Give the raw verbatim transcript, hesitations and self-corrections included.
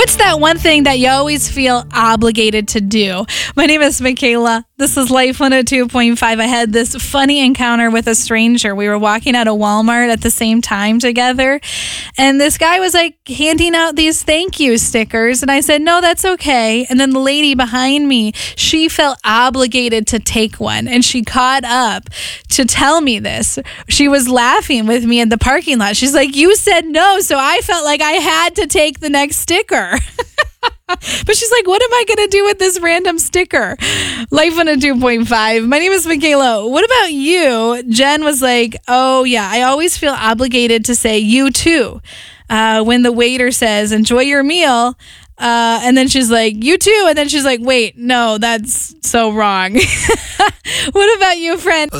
What's that one thing that you always feel obligated to do? My name is Michaela. This is Life one oh two point five. I had this funny encounter with a stranger. We were walking out of Walmart at the same time together, and this guy was like handing out these thank you stickers, and I said, no, that's okay. And then the lady behind me, she felt obligated to take one, and she caught up to tell me this. She was laughing with me in the parking lot. She's like, you said no, so I felt like I had to take the next sticker. But she's like, what am I going to do with this random sticker? Life one oh two point five. My name is Michaela. What about you? Jen was like, oh, yeah, I always feel obligated to say you too. Uh, when the waiter says, enjoy your meal. Uh, and then she's like, you too. And then she's like, wait, no, that's so wrong. What about you, friend?